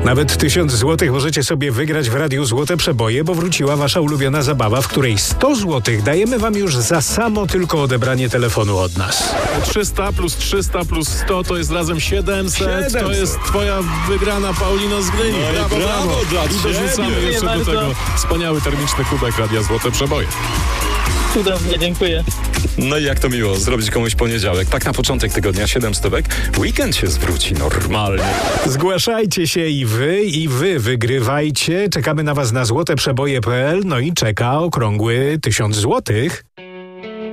Nawet 1000 złotych możecie sobie wygrać w Radiu Złote Przeboje, bo wróciła wasza ulubiona zabawa, w której 100 złotych dajemy wam już za samo tylko odebranie telefonu od nas. 300 plus 300 plus 100 to jest razem 700. To jest twoja wygrana, Paulino z Gdyni. Brawo dla ciebie. I dorzucamy jeszcze do tego wspaniały termiczny kubek Radia Złote Przeboje. Cudownie, dziękuję. No i jak to miło zrobić komuś poniedziałek. Tak na początek tygodnia 7 stówek. Weekend się zwróci normalnie. Zgłaszajcie się i wy wygrywajcie. Czekamy na was na złoteprzeboje.pl. No i czeka okrągły 1000 złotych.